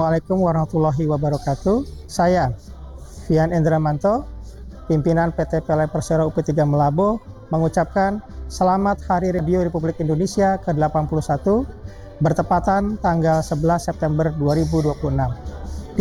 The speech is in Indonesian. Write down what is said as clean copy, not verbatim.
Assalamualaikum warahmatullahi wabarakatuh. Saya, Vian Endramanto, pimpinan PT PLN Persero UP3 Melabo, mengucapkan Selamat Hari Radio Republik Indonesia ke-81, bertepatan tanggal 11 September 2026.